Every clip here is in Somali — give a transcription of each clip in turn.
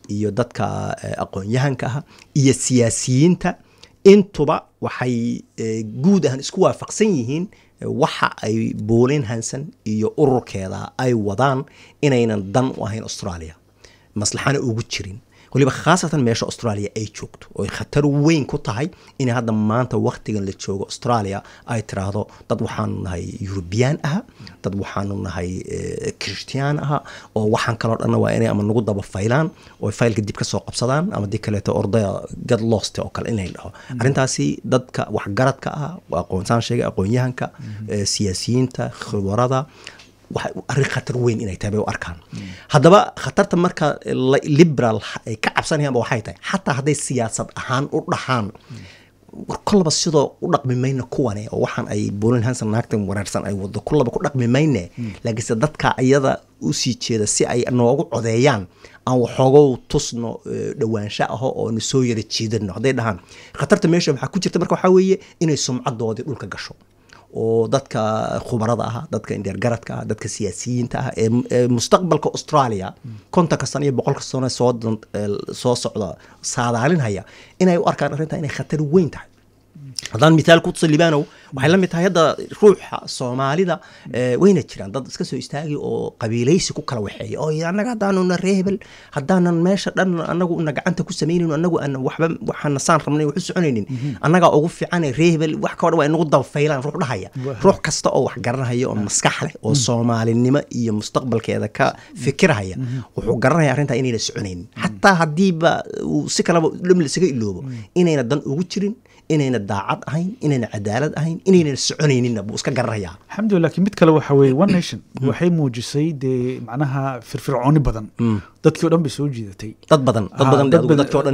iyo dadka aqoon-yahanka ah iyo siyaasiyiinta intuba waxay guud ahaan isku waafaqsan yihiin waxa ay Pauline Hanson iyo ururkeeda ay wadaan inaynan dan u ahayn Australia maslaxana ugu jirin waliba khaasatan meesha Australia ay joogto oo khatar weyn ku tahay in hadda maanta waqtigan la joogo Australia ay tiraahdo dad waxaan nahay European ah dad waxaan nahay Christian ah oo waxaan kala dhanna waa inay ama nagu daba faylaan oo faylka dib ka soo qabsadaan ama dib kale ta ordaya get lost oo kale inay dhaho arintaasi dadka wax garadka ah aqoonsan sheegay aqoon-yahanka siyaasiyiinta khibrada waxay arrin khatar weyn inay tahay oo arkaan haddaba khatarta marka liberal ay ka cabsanayaan waxay tahay xataa hadday siyaasad ahaan u dhaxaan kullaba sidoo u dhaqmi mayna kuwane oo waxaan ay Pauline Hanson naagtan wareersan ay wado kullaba ku dhaqmi mayne laakiin dadka ayada u sii jeeda si ay noogu codeeyaan aan waxoogo tusno dhawaansho ah oo nu soo yara jiidano hadday dhahaan khatarta meesha waxa ku jirta marka waxa weeye inay sumcadoodii dhulka gasho oo dadka khubarada ah dadka indheer garadka ah dadka siyaasiyiinta ah ee mustaqbalka Australia konta sano iyo 100 sano soo socda saadaalinaya inay u arkaan arrinta inay khatar weyn tahay haddaan misaal ku tusalibaano waxay la mid tahay hadda ruuxa Soomaalida wayna jiraan dad iska soo istaagay oo qabiilaysi ku kala waxeeyay oo anaga hadaanu na reebel hadaanan meesha dhan anagu una gacanta ku sameeynin anagu aan waxba waxaan saan rabnay wax soconaynin anaga ugu fiican reebel wax ka waa inagu daba faylaan ruux dhahaya ruux kasta oo wax garanaya oo maskax leh oo Soomaalinimo iyo mustaqbalkeeda ka fikiraya wuxuu garanaya arrinta inay la soconaynin hatta hadiiba si kala dhimla isaga iloobo inayna dan ugu jirin inayna daacad ahayn inayna cadaalad ahayn inayna soconaynin buu iska garanayaa alxamdulillah laakiin mid kale waxa weeye one nation waxay muujisay macnaha firfircooni badan dadkii oo dhan bay soo jiidatay dad badan dadkii oo dhan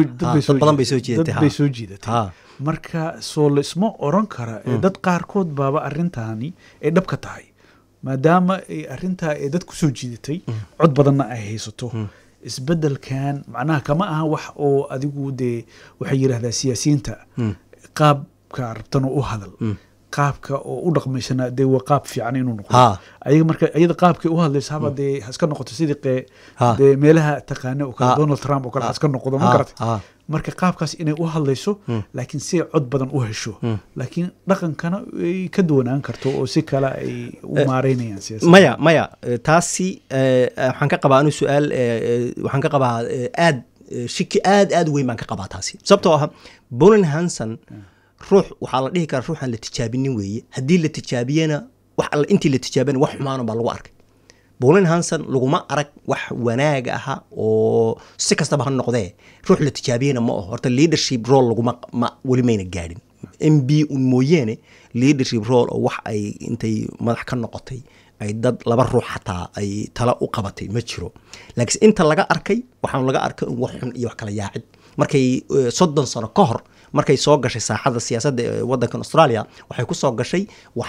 bay soo jiidatay marka soo isma oran kara dad qaarkood baaba arrintaani ay dhabka tahay maadaama ay arrintaa ay dad ku soo jiidatay cod badanna ay haysato isbeddelkan macnaha kama aha wax oo adigu waxay yiraahdaan siyaasiyiinta qaabka rabtan u hadal qaabka oo u dhaqmaysana waa qaab fiican inuu noqdo ayaga marka ayada qaabkay u hadlaysaaba iska noqoto sidii meelaha taqaana oo kale Donald Trump oo kale iska noqdo ma garatay marka qaabkaas inay u hadlayso laakiin si cod badan u hesho laakiin dhaqankana ay ka duwanaan karto oo si kala ay u maareynayaan siyaasadda maya taasi waxaan ka qabaa inuu su'aal waxaan ka qabaa aad shiki aad weyn baan ka qabaa taasi sababtoo ah Pauline Hanson ruux waxa la dhihi karaa ruuxan la tijaabinin weeye hadii la tijaabiyana wax alla intii la tijaabin wax xumaan baa lagu arkay Pauline Hanson laguma arag wax wanaag ah oo si kastaba ha noqdee ruux la tijaabiyana ma aha horta leadership role laguma wali mayna gaadhin MB mooyeene leadership role oo wax ay intay madax ka noqotay ay dad laba ruux xataa ay tala u qabatay ma jiro laakiin inta laga arkay waxaan laga arkay wax xun iyo wax kala yaacid markay 30 sano ka hor markay soo gashay saaxada siyaasadda waddanka Australia waxay ku soo gashay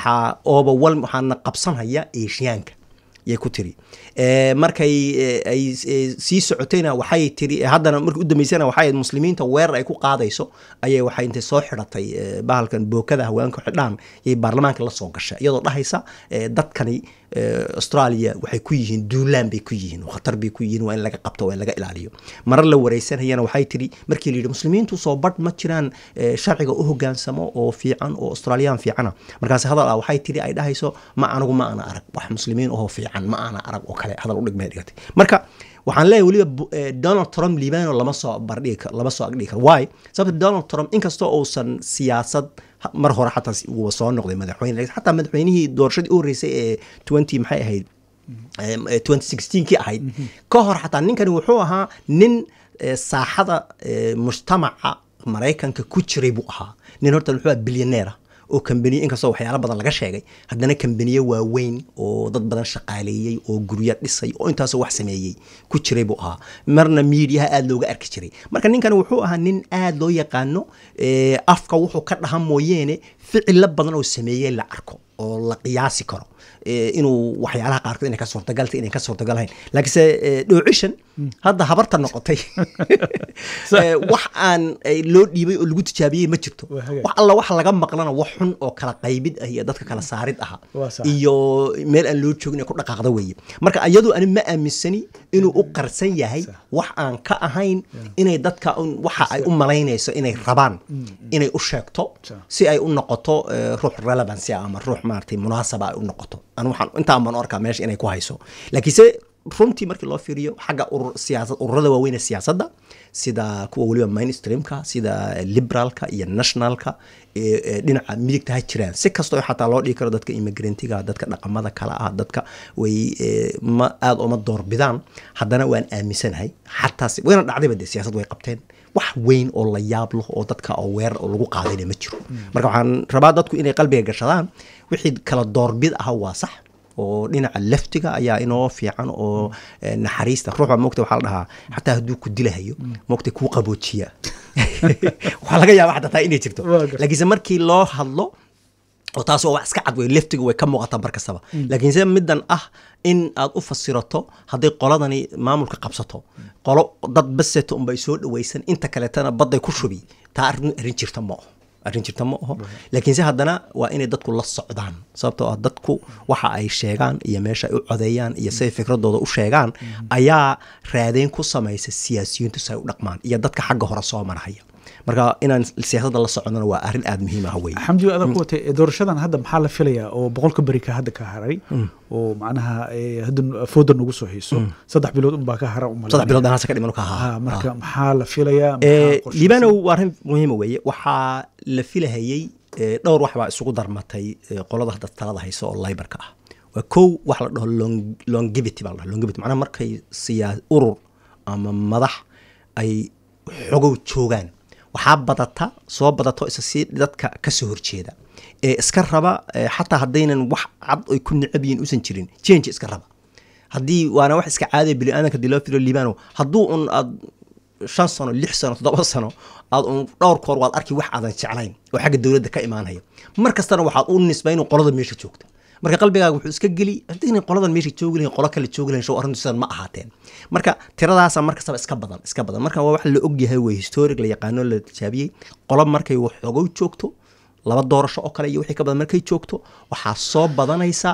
waxaana qabsanaya Asiaanka yay ku tiri markay ay sii socotayna waxay tiri haddana markii u dambeysana waxay muslimiinta weerar ay ku qaadayso ayay waxay intay soo xiratay bahalkan bookada haweenka xidhaan ee baarlamaanka la soo gashay iyadoo dhahaysa dadkani Australia waxay ku yihiin duulaan bay ku yihiin khatar bay ku yihiin waa in laga qabto waa in laga ilaaliyo marar la wareysanayana waxay tiri markii la yiri muslimiintu soo bad ma jiraan sharciga u hogaansamo oo fiican oo Australian fiicana markaas hadal waxay tiri ay dhahayso ma anagu ma ana arag wax muslimiin oo fiican ma ana arag oo kale hadal u dhigmay dhigatay marka waxaan leeyahay waliba Donald Trump liibano lama soo agdhigi karo why sababta Donald Trump inkastoo uusan siyaasad mar hore xataa uu soo noqday madaxweyne xataa madaxweynihii doorashadii u horeysay ee 20 maxay ahayd 2016 kii ahayd ka hor xataa ninkani wuxuu ahaa nin saaxada mujtamaca Mareykanka ku jiray buu ahaa nin horta wuxuu ahaa billionaire oo company inkastoo waxyaalo badan laga sheegay haddana company waaweyn oo dad badan shaqaaleeyay oo guryo dhisay oo intaas wax sameeyay ku jiray buu ahaa marna media aad looga arki jiray marka ninkan wuxuu ahaa nin aad loo yaqaano afka wuxuu ka dhahan mooyeene ficil badan oo sameeyay la arko oo la qiyaasi karo inuu waxyaalaha qaarkood inay ka suurtagaltay inay ka suurtagalhayn laakiinse dhoocishan hadda habarta noqotay wax aan loo dhiibay oo lagu tijaabiyey ma jirto wax alla wax laga maqlana wax xun oo kala qaybid ah iyo dadka kala saarid aha iyo meel aan loo joogin ee ku dhaqaaqda weeye marka iyadu ani ma aaminsani inuu u qarsan yahay wax aan ka ahayn inay dadka waxa ay u malaynayso inay rabaan inay u sheegto si ay u noqoto ruux relevancy ama ruux maartay munaasaba ay u noqoto aan waxaan intaan baan arkaa meesha inay ku hayso laakiinse runtii markii loo fiiriyo xagga ururada waaweyn ee siyaasadda sida kuwa waliba mainstreamka sida liberalka iyo nationalka dhinaca midigta ha jiraan si kastoo xataa loo dhigi karo dadka immigrantga dadka dhaqamada kale ah dadka way ma aad uma doorbidaan haddana waan aaminsanahay xataa wayna dhacdayba dee siyaasad way qabteen wax weyn oo la yaab leh oo dadka oo weerar oo lagu qaadayna ma jiro marka waxaan rabaa dadku inay qalbiga gashadaan wixii kala doorbid ah waa sax oo dhinaca laftiga ayaa inoo fiican oo naxariista ruuxa moogta waxaa la dhahaa xataa hadduu ku dilahayo moogta kuu qaboojiya waxaa laga yaaba xataa taa inay jirto laakiinse markii loo hadlo oo taas waa wax iska cad wey laftiga way ka muuqataa bar kastaba laakiinse middan ah in aad u fasirato hadday qoladani maamulka qabsato qolo dad baseto unbay soo dhawaysan inta kaleetana badday ku shubi taa arrin jirta ma aho arrin jirta ma aho laakiinse haddana waa inay dadku la socdaan sababtoo ah dadku waxa ay sheegaan iyo meesha ay u codeeyaan iyo siday fikradooda u sheegaan ayaa raadeyn ku samaysa siyaasiyiintu si ay u dhaqmaan iyo dadka xagga hore soo marahaya marka inaan siyaasadda la soconnana waa arrin aada muhiim ah wey xamdi adag ku watay doorashadan hadda maxaa la filayaa oo boqolka beri ka hadda ka haray oo macnaha hadda fooda nagu soo hayso 3 bilood unbaa ka hara umalay 3 bilood anasa ka dhiman ka ahaa marka maxaa la filayaa liibano waa arrin muhiim weeye waxaa la filahayay dhowr wax baa isugu darmatay qolada hadda talada hayso oo Labour-ka ah waa kow wax la dhaho longevity baa la dhaho longevity macnaha markay urur ama madax ay xogow joogaan waxaa soo badato isa si dadka ka soo horjeeda iska raba xataa haddaynan wax cad ay ku necab yihiin usan jirin change iska raba haddii waana wax iska caadi bini'aadanka dilo filo liibano hadduu un aad 5 sano 6 sano 7 sano aad un dhowr koor waad arki wax aadan jeclayn oo xagga dawladda ka imaanaya mar kastana waxaad u nisbayn qolada meesha joogta marka qalbigaaga wuxuu iska geli hadii qoladan meesha joogi lahayn qolo kale joogi lahayn soo arrintu sidan ma ahaateen marka tiradaas markastaba iska badan marka waa wax la og yahay way historic la yaqaano la tijaabiyay qolo markay wax xogow joogto laba doorasho oo kale iyo wixii ka badan markay joogto waxaa soo badanaysa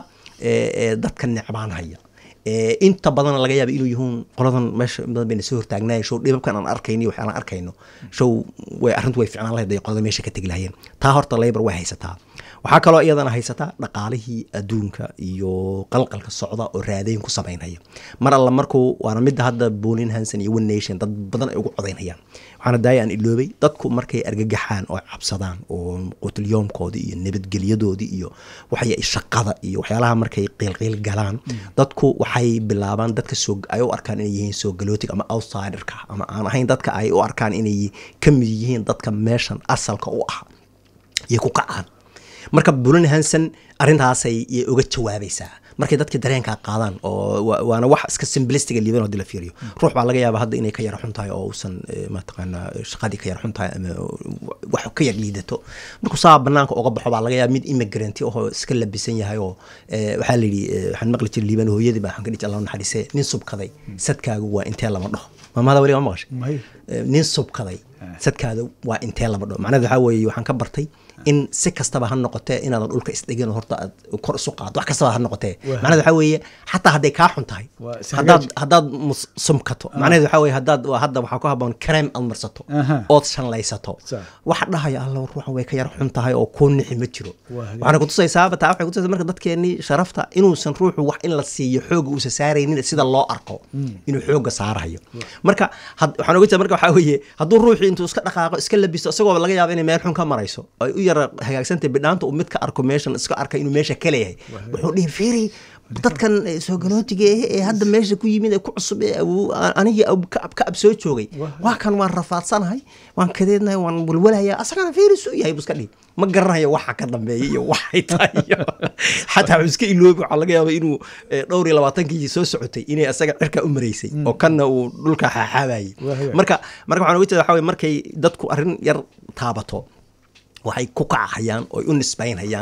dadka necbaanaya inta badan laga yaabo inuu yahay qoladan meesha badan bayna soo hortaagnaa show dhibabkan aan arkayno wax aan arkayno show way arrintu way fiicnaan lahayd qolada meesha ka tagi lahaayeen taa horta Labour way haysataa waxaa kaloo iyadana haysataa dhaqaalihii adduunka iyo qalqalka socda oo raadeyn ku samaynaya mar alla markuu waana midda hadda Pauline Hanson iyo One Nation dad badan ay ugu codeynayaan waxaana daaya aan iloobay dadku markay argagaxaan oo cabsadaan oo qutilyoomkoodii iyo nabadgelyadoodii iyo waxay shaqada iyo waxyaalaha markay qiilqiil galaan dadku waxay bilaabaan dadka soo ay u arkaan inay yihiin soo galootig ama outsiderka ama aan ahayn dadka ay u arkaan inay ka mid yihiin dadka meeshan asalka u ah iyo ku kacaan marka Pauline Hanson arrintaasay uga jawaabaysaa markay dadka dareenka qaadaan oo waana wax iska simplistic liiban oo dila fiiriyo ruux baa laga yaabaa hadda inay ka yar xun tahay oo uusan ma taqaan shaqadii ka yar xun tahay ama wax ka yar liidato markuu saa banaanka uga baxo baa laga yaabaa mid immigrant oo iska labisan yahay oo waxa la yiri waxaan maqli jiray liiban hooyadii baa waxaan ka dhigay Allah naxariisay nin subkaday sadkaagu waa intee lama dhaho maamada wali ma maqashay nin subkaday sadkaadu waa intee lama dhaho macnaheedu waxa weeye waxaan ka bartay in si kastaba ha noqotee inaad dhulka isdhigin horta aad kor isu qaado wax kastaba ha noqotee macnaheedu waxa weeye xataa haday ka xun tahay hadaad sumkato macnaheedu waxa weeye hadda waxa ku haboon cream aad marsato oo shanlaysato wax dhahay Allah ruuxan way ka yar xun tahay oo ku nixi ma jiro waxaan ku tusaysaa waxay ku tusaysaa marka dadkeeni sharafta inuusan ruuxu wax in la siiyo xoog uu saaraynin sida loo arko inuu xooga saarayo marka waxaan uga jeedaa marka waxa weeye hadduu ruuxu intuu iska dhaqaaqo iska labisto isagoo laga yaabo inay meel xun ka marayso ay u yara hagaagsantay bidhaanta uu mid ka arko meeshan iska arka inuu meesha ka leeyahay wuxuu dhihi fiiri dadkan soo galootiga ee hadda meesha ku yimid ee ku cusub ee aniga ka soo joogay waa kan waan rafaadsanahay waan kadeednahay waan walwalaya asagana fiiri soo yahay iska dhihi ma garanayo waxa ka dambeeyay iyo waxay tahay xataa iska iloobi waxa laga yaabaa inuu dhowr iyo 20 soo socotay inay asaga cirka u mareysay oo kanna uu dhulka xaaxaabayay marka waxaan uga jeedaa waxa weeye markay dadku arrin yar taabato waxay ku kacayaan oo u nisbaynayaan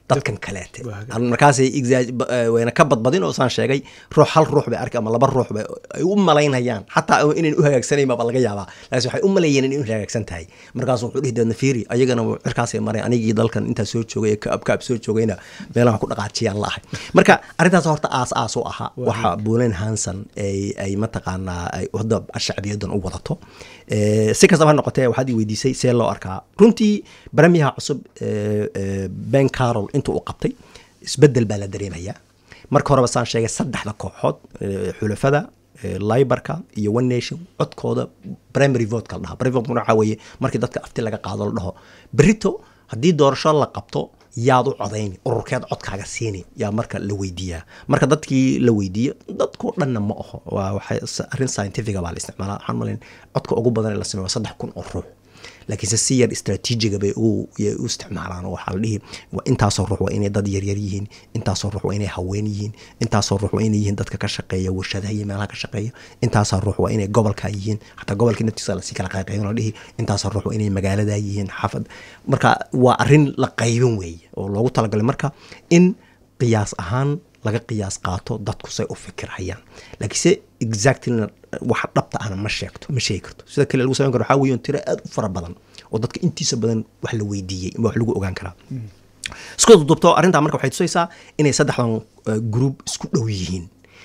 dadkan kaleete markaasay wayna ka badbadin oo saan sheegay ruux hal ruux bay arkay ama laba ruux bay ay u malaynayaan xataa inayn u hagaagsanayn baa laga yaabaa laakiin waxay u maleeyeen inay u hagaagsan tahay markaas wuxuu dhihi doonaa fiiri ayagana cirkaasay mareen anigii dalkan intaa soo joogay kaab soo joogayna meelaha ku dhaqaajiyaan la ahay marka arrintaas horta aas u ahaa waxa Bolen Hansen ay mataqaanaa ay hadda shacbiyadan u wadato si kastaba ha noqotee waxaad i weydiisay see loo arkaa runtii barnaamijka cusub Ben Carroll intuu u qabtay isbedel baa la dareemayaa marka horeba saan sheegay saddexda kooxood xulafada Labourka iyo One Nation codkooda primary vote ka dhaha primary vote waxa weeye markii dadka afti laga qaado la dhaho berito haddii doorasho la qabto yaad u codayn ururkeed codkaaga siini yaa marka la weydiiyaa marka dadkii la weydiiyo dadku dhanna ma aho waa waxay arrin scientific baa la isticmaalaa waxaan malayn codka ugu badan ee la sameeyo 3,000 oo ruux laakiin si yar istaraatiijiga bay u isticmaalaan oo waxa la dhihi waa intaasoo ruux waa inay dad yar yihiin intaasoo ruux waa inay haween yihiin intaasoo ruux waa inay yihiin dadka ka shaqeeya warshadaha iyo meelaha ka shaqeeya intaasoo ruux waa inay gobolka yihiin xataa gobolka naftiisa la sii kala qaybin la dhihi intaasoo ruux waa inay magaalada yihiin xaafad marka waa arrin la qaybin weeye oo loogu talagalay marka in qiyaas ahaan laga qiyaas qaato dadku say u fikirayaan laakiin se exactly waxa dhabta ahna ma sheegi karto sida kale lagu sameyn karo waxa weeye tiro aad u fara badan oo dadka intiisa badan wax la weydiiyey wax lagu ogaan karaa isku dubto arrinta marka waxay tusaysaa inay saddexdan group isku dhow yihiin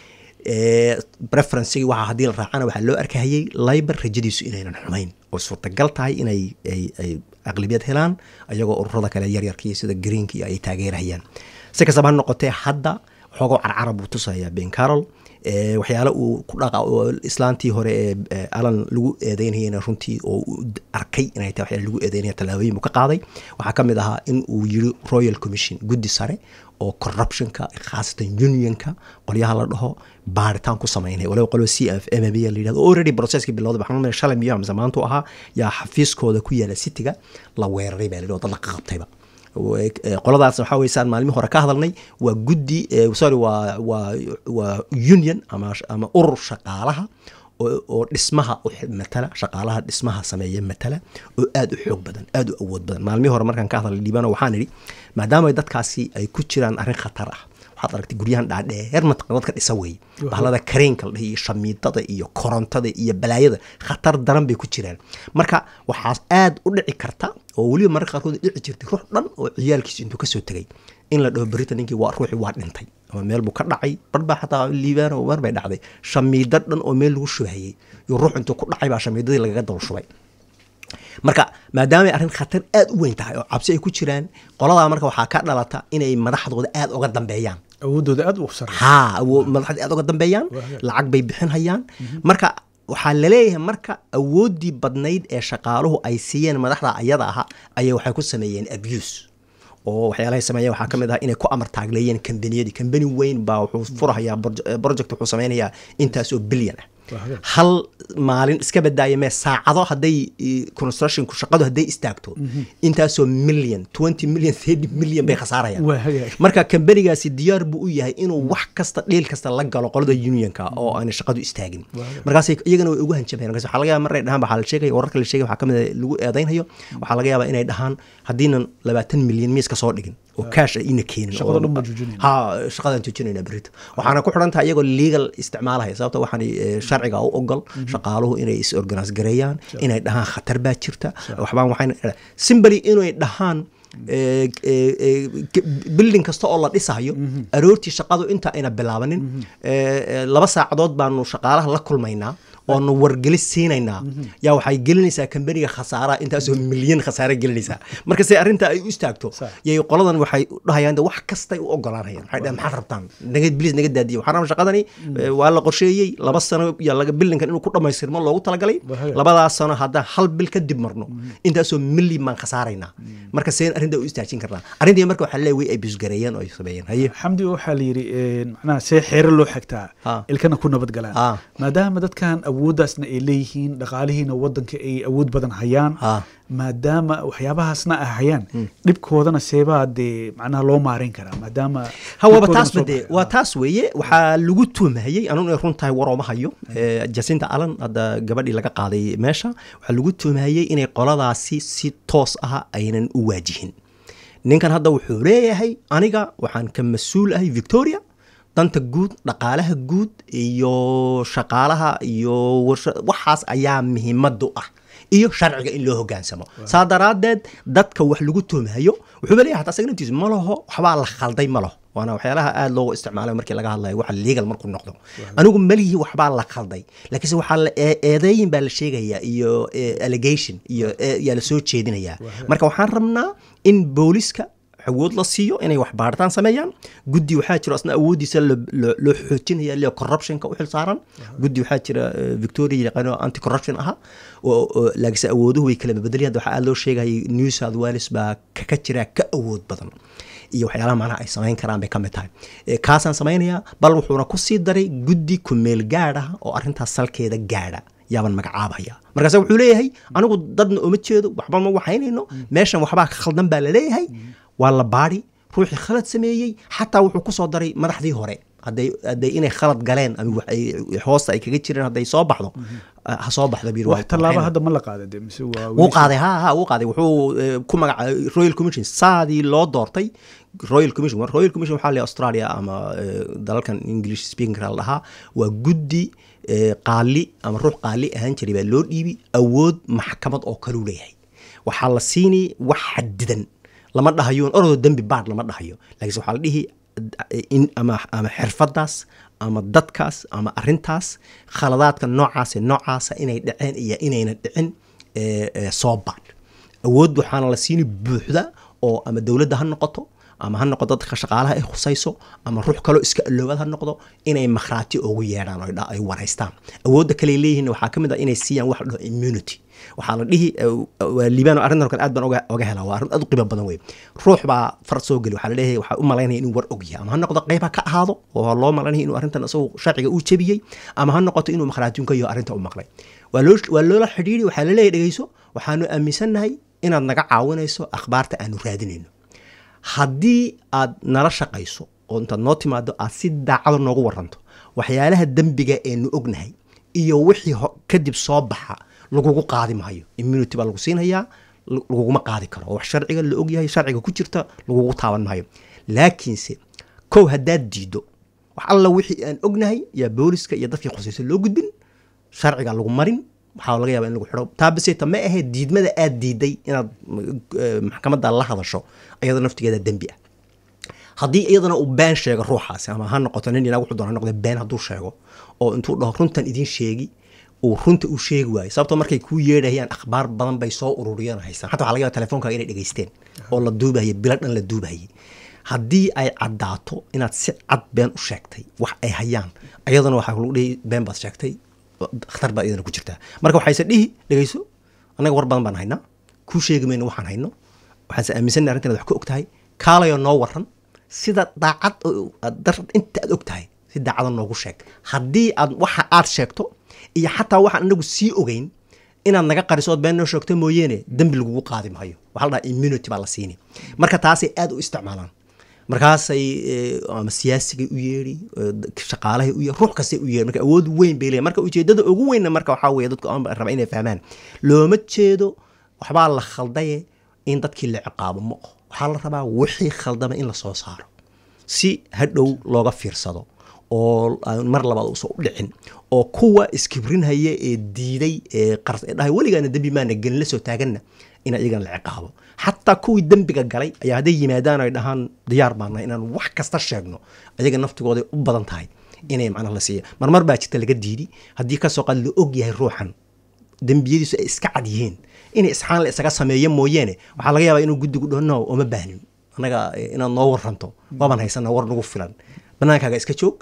preference waxa hadii la raacana waxa loo arkayay Labour rajadiisu inaynan xumayn oo suurtagal tahay inay aqlabiyad helaan ayagoo ururada kale yar yarkii sida Greenka ay taageerayaan si kastaba ha noqotee hadda xogo carcarab uu tusaya Ben Carroll waxyaalo uu ku dhaqa islaantii hore ee Alan lagu eedeynayna runtii oo arkay inay tahay waxyaalo lagu eedeynaya talaabooyin ka qaaday waxa kamid ahaa in uu yiri Royal Commission guddi sare oo corruptionka khaasatan unionka qolyaha la dhaho baaritaan ku sameynay walaal qolo CFMB la yiraahdo already processki bilowday baxan shalay miyaa maanta ahaa yaa xafiiskooda ku yaala city-ga la weeraray baa la dad qabtayba qoladaas waxa weeyaan maalmihii hore ka hadalnay waa guddi waa union ama urur shaqaalaha oo dhismaha u matala shaqaalaha dhismaha sameeya matala oo aad u xoog badan aad u awood badan maalmihii hore markaan ka hadalay Liibano waxaan iri maadaama dadkaasi ay ku jiraan arrin khatar ah waxaad aragtay guryahan dhaadheer dadka dhisa weey bahlada kareenka la iyo shamiitada iyo korontada iyo balaayada khatar daran bay ku jiraan marka waxaas aad u dhici karta oo waliba marka qaarkood dhici jirtay ruux dhan oo ciyaalkiisa intuu ka soo tagay in la dhaho Britain-kii waa ruuxi waa dhintay ama meel buu ka dhacay barba xataa Liibano war bay dhacday shamiidad dhan oo meel lagu shubahayay iyo ruux intuu ku dhacay baa shamiidadii lagaga dal shubay marka maadaama arrin khatar aad u weyn tahay oo cabsi ay ku jiraan qolada marka waxa ka dhalata inay madaxdooda aad uga dambeeyaan awoodooda aad u sarreeyaan madaxda aad uga dambeeyaan lacag bay bixin hayaan marka waxaa la leeyahay marka awoodii badnayd ee shaqaaluhu ay siiyeen madaxda ayada aha ayay waxay ku sameeyeen abuse oo waxyaalaha sameeyay waxa kamid ah inay ku amar taagleeyeen kambaniyadii kambani weyn baa wuxuu furayaa project wuxuu sameynayaa intaas oo bilyan ah hal maalin iska badaaya mee saacado haday construction ku shaqadu haday istaagto intaasoo million 20 million 30 million bay khasaarayaan marka kambanigaasi diyaar buu u yahay inuu wax kasta dheel kasta la galo qolada unionka oo aan shaqadu istaagin markaas iyagana way ugu hanjabayaan markaas waxa laga yaabaa maray dhahan waxa la sheegay wararka la sheegay waxa kamid ah lagu eedeynayo waxa laga yaabaa inay dhahaan hadiinan 20 million miis ka soo dhigin oo cash ay ina keenin shaqadan joojinayna berito waxaana ku xiran tahay iyagoo legal isticmaalaya sababta waxaan sharciga u ogol shaqaaluhu inay is organize gareeyaan inay dhahaan khatar baa jirta waxbaan waxayna simply inay dhahaan building kasta oo la dhisayo aroortii shaqadu inta ayna bilaabanin 2 saacadood baanu shaqaalaha la kulmaynaa oo nu wargelis siinayna yaa waxay gelinaysaa kambaniga khasaara intaasoo milyan khasaare gelinaysaa marka si arrinta ay u istaagto yay qoladan waxay dhahayaan wax kasta u ogolaanayaan waxay dhahaan maxaad rabtaan please naga daadiyo waxaan shaqadani waa la qorsheeyay 2 sano yaa laga buildingkan inuu ku dhamaystirmo loogu talagalay 2 sano haddaan hal bil ka dib marno intaasoo milyan man khasaarayna marka seen arrinta u istaajin karnaa arrintii marka waxa leeyahay ay bisgareeyaan oo ay sameeyaan haye xamdi waxa la yiri macnaha see xeer loo xigtaa ilkana ku nabad galaan maadaama dadkan awooddaasna ay leeyihiin dhaqaalihiina waddanka ay awood badan hayaan maadaama waxyaabahaasna ay hayaan dhibkoodana seebaa dee macnaha loo maareyn karaa maadaama hawaba taas bade waa taas weeye waxaa lagu tuumayay anuu runtahay warooma hayo Jacinta Allen hadda gabadhii laga qaaday meesha waxaa lagu tuumayay inay qoladaasi si toos ah aynan u waajihin ninkan hadda wuxuu leeyahay aniga waxaan ka mas-uul ahay Victoria danta guud dhaqaalaha guud iyo shaqaalaha iyo waxaas ayaa muhiimadu ah iyo sharciga in loo hogaansamo saa daraadeed dadka wax lagu toomayo wuxuu leeyahay hataa sagnaantiis ma laho waxbaa la khalday ma laho waana waxyaalaha aad loogu isticmaalay markii laga hadlayo waxa legal markuu noqdo anigu malihi waxbaa la khalday laakiin waxa la eedeyn baa la sheegaya iyo allegation iyo yaa la soo jeedinaya marka waxaan rabnaa in booliska awood la siiyo inay wax baaritaan sameeyaan guddi waxaa jira asna awoodiisa loo xoojinaya loo corruptionka u xil saaran guddi waxaa jira Victoria yaqaano anti corruption aha oo laakiin awooduhu way kala bedelayaan waxa aad loo sheegay New South Wales baa ka jira ka awood badan iyo waxyaalaha macnaha ay sameyn karaan bay ka mid tahay kaasaan sameynaya bal wuxuuna ku sii daray guddi ku meel gaar ah oo arrintaas salkeeda gaadha yaaban magacaabaya markaas wuxuu leeyahay anigu dadna uma jeedo waxba ma waxaynayno meeshan waxba ka khaldan baa la leeyahay waa la baari ruuxii khalad sameeyay xataa wuxuu ku soo daray madaxdii hore haday inay khalad galeen ama hoosta ay kaga jireen haday soo baxdo ha soo baxdo biir wax talaabo hadda ma la qaaday mise waa wuu qaaday wuxuu ku magacaabay Royal Commission saadii loo doortay Royal Commission waxaa la Australia ama dalalkan English speaking kala lahaa waa guddi qaali ama ruux qaali ahaan jiray baa loo dhiibi awood maxkamad oo kale u leeyahay waxaa la siini wax xadidan lama dhahayo ordo dambi baad lama dhahayo laakiin waxa la dhihi in ama xirfadaas ama dadkaas ama arintaas khaladaadka noocaas inay dhaceen iyo inayna dhicin soo baad awood waxaana la siini buuxda oo ama dawladda ha noqoto ama ha noqdo dadka shaqaalaha ay khusayso ama ruux kale iska aloobaad ha noqdo inay makhraati ugu yeedhaan oo ay wareystaan awoodda kale leeyihiin waxa kamid ah inay siiyaan wax dhao immunity waxaa la dhihi waa liibaan arrintan kale aad baan oga helaa waa arrin aad u qiimo badan weey ruux baa far soo gali waxaa la leeyahay waxa u malaynaya inuu war og yahay ama ha noqdo qayb ka ahaado oo loo malaynaya inuu arrintan asoo sharciga u jabiyay ama ha noqoto inuu makhraatiinka iyo arrinta u maqlay waa loola xidhiiri waxaa la leeyahay dhageyso waxaanu aaminsanahay inaad naga caawinayso akhbaarta aanu raadinayno haddii aad nala shaqayso oo intaad noo timaado aad si daacado noogu waranto waxyaalaha dembiga eenu ognahay iyo wixii kadib soo baxa lagugu qaadi maayo immunity baa lagu siinayaa laguguma qaadi karo wax sharciga la ogyahay sharciga ku jirta lagugu taaban maayo laakiinse kow haddaad diido wax alla wixii aan ognahay yaa booliska iyo dadkii khusaysa loo gudbin sharciga lagu marin waxaa laga yaabaa in lagu xidho taabasayta ma ahayd diidmada aad diiday inaad maxkamadda la hadasho iyadoo naftigeeda dembi ah haddii iyadana uu been sheego ruuxaasi ama ha noqoto nin inaag wuxuu doona noqdo been hadduu sheego oo intuu dhaho runtan idiin sheegi uu runta u sheegi waayo sababtoo markay kuu yeedhayaan akhbaar badan bay soo ururiyeen haystaan xataa waxaa laga yaabaa telefoonkaga inay dhegaysteen oo la duubayay bilo dhan la duubayay haddii ay caddaato inaad si cad been u sheegtay wax ay hayaan iyadana waxaa lagu dhihi been baad sheegtay khatar baa iyadana ku jirtaa marka waxayse dhihi dhegayso annaga war badan baan haynaa kuu sheegi mayno waxaan hayno waxaanse aaminsanay arrintan wax ka og tahay kaalayoo noo waran sida daacad inta aad og tahay si daacada noogu sheeg haddii aad waxa aad sheegto iyo xataa waxaan anagu sii ogeyn inaad naga qariso ood been noo sheegto mooyeene dembi lagugu qaadi maayo waxaa la dhahaa immunity baa la siini marka taasay aad u isticmaalaan markaasay ama siyaasigay u yeedhi shaqaalahay u yeedhi ruux kastay u yeedhi marka awood weyn bay leeyahay marka ujeeddada ugu weynna marka waxaa weeye dadku raba inay fahmaan looma jeedo waxbaa la khaldaye in dadkii la ciqaabo ma oho waxaa la rabaa wixii khaldama in la soo saaro si hadhow looga fiirsado oo mar labaad uusan u dhicin oo kuwa iskibrinhaya ee diiday ee qaras ee dhahay weligaana dembi maana gelin la soo taaganna in iyagana la ciqaabo xataa kuwii dembiga galay ayaa hadday yimaadaan ay dhahaan diyaar baana inaan wax kasta sheegno ayaga naftigooda u badan tahay inay macnaha la siiya marmar baa jirta laga diidi haddii ka soo qaad la og yahay ruuxan dembiyadiisu ay iska cad yihiin inay isxaan la isaga sameeyo mooyeene waxaa laga yaabaa inuu guddigu dhaho no uma baahnin annaga inaad noo waranto waabaan haysana war nagu filan banaankaaga iska joog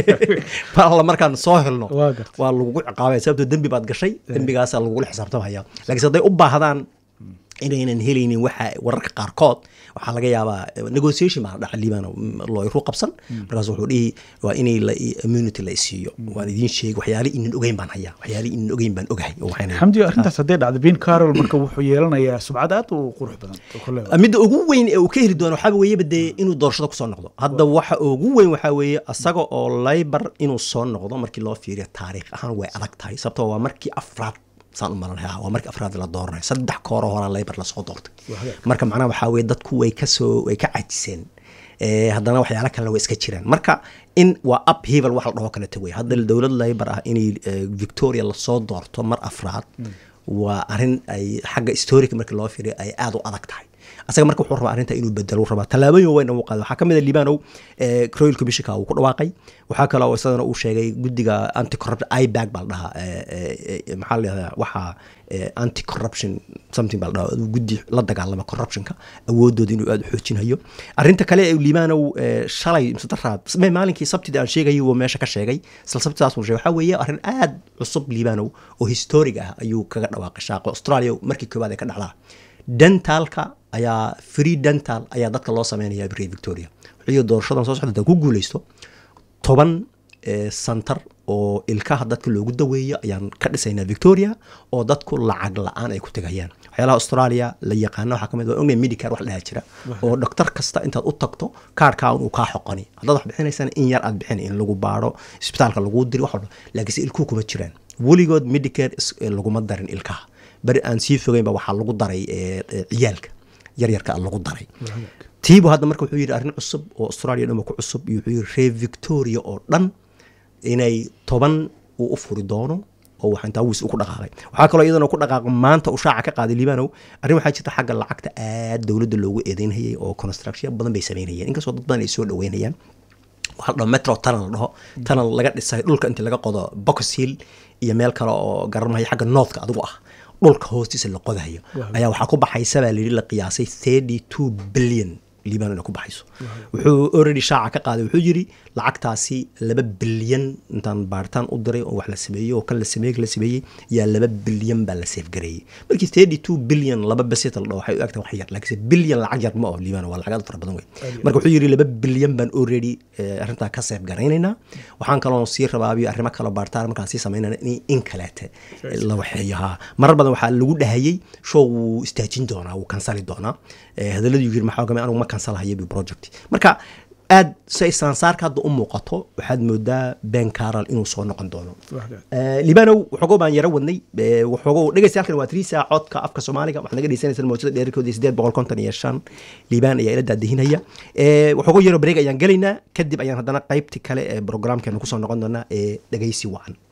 alla markaan soo helno waa lagugu ciqaabaya sababtoo dembi baad gashay dembigaasaa lagugula xisaabtamaya laakiinse hadday u baahdaan inaynan helaynin waxa wararka qaarkood waxaa laga yaabaa negotiation baa dhaca liibaan looyru qabsan markaas wuxuu dhihi waa inay immunity la isiiyo waan idiin sheegi waxyaale inan ogeyn baan hayaa waxyaale inan ogeyn baan ogahay xamdi arrintaas hadday dhacdo Ben Carroll marka wuxuu yeelanayaa sumcad aad u qurux badan midda ugu weyn ee uu ka heli doono waxaa weeye badee inuu doorashada kusoo noqdo hadda waxa ugu weyn waxaa weeye asaga oo Labour inuu soo noqdo markii loo fiiriyo taariikh ahaan way adag tahay sababtoo waa markii afraad saan u malanayaa waa markii afraad la dooranay 3 kooro hore Labour la soo doortay marka macnaha waxa weeye dadku way ka cajiseen haddana waxyaalo kale way iska jiraan marka in waa upheaval wax la dhaho kale tagay hadda dawlad Labour ah in Victoria la soo doorto mar afraad waa arin ay xagga historic marka loo fiiriyo ay aad u adag tahay asaga marka wuxuu rabaa arinta inuu bedelo rabaa talaabooyin weyn uu qaado waxa kamid ah Liibanow Royal Commission uu ku dhawaaqay waxa kale oo isagana uu sheegay guddiga anti corruption IBAC bal dhaha maxaa la yiraahdaa waxa anti corruption something bal dhaha guddi la dagaalama corruptionka awoodooda inuu aad u xoojinayo arinta kale ee Liibanow shalay mustaqraad maalinkii sabtida aan sheegay oo meesha ka sheegay sabtitaas uu sheegay waxa weeye arin aad cusub Liibanow oo historic ah ayuu kaga dhawaaqay shaqo Australia markii koobaad ay ka dhacdaa dentalka ayaa free dental ayaa dadka loo sameeyaa Bray Victoria wixii doorashadan soo socda ku guuleysto 10 center oo ilkaha dadka loogu daweeyo ayaan ka dhisaynaa Victoria oo dadku lacag la'aan ay ku tagayaan waxyaalaha Australia la yaqaan waxa kamid ah inay Medicare wax la jira oo doctor kasta intaad u tagto kaarka uu ka xoqani haddaad wax bixinaysan in yar aad bixin in lagu baaro isbitaalka lagu diri wax walba laakiin ilkuhu kuma jiraan weligood Medicare lagu ma darin ilkaha bari aan sii fogeyn ba waxa lagu daray ciyaalka yaryarka lagu daray tiibo hadda marka wuxuu yiri arin cusub oo Australia dhama ku cusub iyo wuxuu yiri Victoria oo dhan inay 10 uu u furi doono oo waxa inta uu ku dhaqaaqay waxa kale iyadana ku dhaqaaq maanta uu shaaca ka qaaday Liibanow arin waxa jirta xagga lacagta aad dawladda loogu eedeynayay oo construction badan bay sameynayeen inkastoo dad badan ay soo dhaweynayaan waxa la metro tunnel laga dhisay dhulka inta laga qodo Box Hill iyo meel kale oo garamaya xagga northka adigu ah dhulka hoostiisa la qodayo ayaa waxa ku baxaysa baa la qiyaasay 32 billion Liibanow ku baxayso wuxuu already shaaca ka qaaday wuxuu yiri lacagtaasi 2 billion intaan baartaan u diray oo wax la sameeyo oo kan la sameeyay yaa 2 billion baa la save gareeyay markii 32 billion 2 basit la waxay u agtay wax yar laakiin billion lacag yar ma oo Liibanow waa lacag fara badan weyn marka wuxuu yiri 2 billion baan already arinta ka save gareynaynaa waxaan kale oo sii rabaabiyo arrimo kale baartaan markaan sii sameynayna in kaleete la waxyaha marar badan waxa lagu dhahayay show istaajin doona uu cancel doona hadaladu yiri maxaa kamay anigu ma cancel hayay project marka aad saysan saarka hadda u muuqato waxaad moodaa Ben Carroll inuu soo noqon doono Liibanow wuxuu baan yara wadnay wuxuu dhageystayalkan waa 3 saacoodka afka Soomaaliga waxaan naga dhigeysanaysaa moojada dheerkoodii 855 Liibaan ayaa ila daadihinaya wuxuu yaro break ayaan galaynaa kadib ayaan haddana qaybtii kale ee programkeena ku soo noqon doonaa dhageysi wacan